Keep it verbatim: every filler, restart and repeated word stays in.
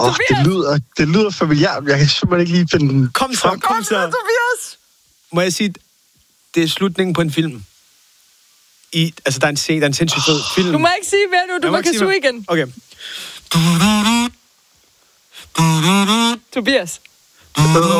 oh, det, lyder, det lyder familiært. Jeg kan simpelthen ikke lige finde den. Kom så, kom så. Tobias! Må jeg sige, det er slutningen på en film. I, altså, der er en scene, der er en sindssygt fed film. Du må ikke sige mere nu, du må Kasu igen. Okay. Tobias.